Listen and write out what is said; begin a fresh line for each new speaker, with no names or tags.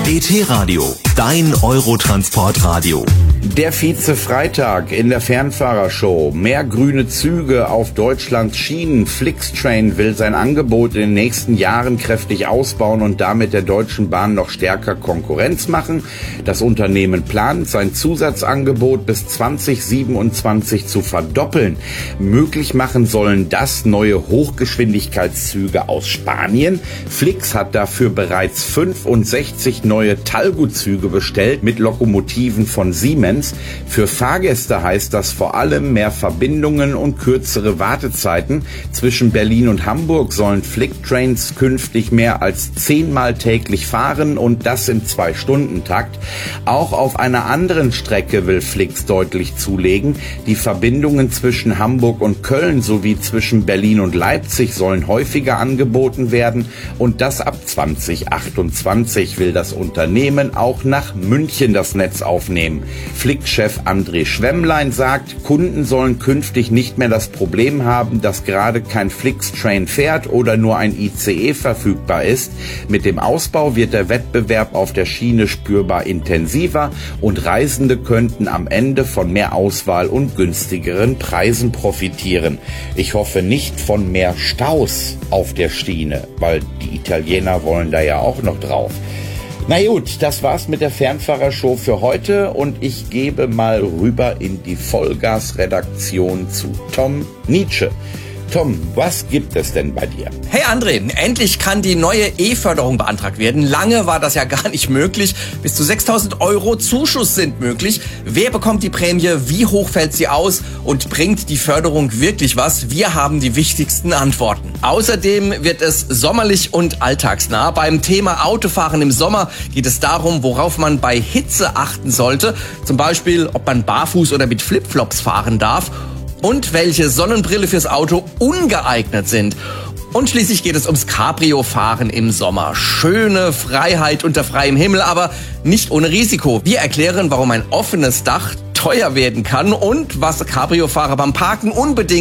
ET-Radio, dein Eurotransportradio.
Der Vize-Freitag in der Fernfahrershow. Mehr grüne Züge auf Deutschlands Schienen. Flixtrain will sein Angebot in den nächsten Jahren kräftig ausbauen und damit der Deutschen Bahn noch stärker Konkurrenz machen. Das Unternehmen plant, sein Zusatzangebot bis 2027 zu verdoppeln. Möglich machen sollen das neue Hochgeschwindigkeitszüge aus Spanien. Flix hat dafür bereits 65 neue Talgo-Züge bestellt mit Lokomotiven von Siemens. Für Fahrgäste heißt das vor allem mehr Verbindungen und kürzere Wartezeiten. Zwischen Berlin und Hamburg sollen Flixtrains künftig mehr als 10-mal täglich fahren und das im 2-Stunden-Takt. Auch auf einer anderen Strecke will Flix deutlich zulegen. Die Verbindungen zwischen Hamburg und Köln sowie zwischen Berlin und Leipzig sollen häufiger angeboten werden und das ab 2028 will das Unternehmen auch nach München das Netz aufnehmen. Flix-Chef André Schwemmlein sagt, Kunden sollen künftig nicht mehr das Problem haben, dass gerade kein Flix-Train fährt oder nur ein ICE verfügbar ist. Mit dem Ausbau wird der Wettbewerb auf der Schiene spürbar intensiver und Reisende könnten am Ende von mehr Auswahl und günstigeren Preisen profitieren. Ich hoffe nicht von mehr Staus auf der Schiene, weil die Italiener wollen da ja auch noch drauf. Na gut, das war's mit der Fernfahrershow für heute und ich gebe mal rüber in die Vollgas-Redaktion zu Tom Nietzsche. Tom, was gibt es denn bei dir?
Hey André, endlich kann die neue E-Förderung beantragt werden. Lange war das ja gar nicht möglich. Bis zu 6.000 € Zuschuss sind möglich. Wer bekommt die Prämie? Wie hoch fällt sie aus? Und bringt die Förderung wirklich was? Wir haben die wichtigsten Antworten. Außerdem wird es sommerlich und alltagsnah. Beim Thema Autofahren im Sommer geht es darum, worauf man bei Hitze achten sollte. Zum Beispiel, ob man barfuß oder mit Flipflops fahren darf. Und welche Sonnenbrille fürs Auto ungeeignet sind. Und schließlich geht es ums Cabrio-Fahren im Sommer. Schöne Freiheit unter freiem Himmel, aber nicht ohne Risiko. Wir erklären, warum ein offenes Dach teuer werden kann und was Cabrio-Fahrer beim Parken unbedingt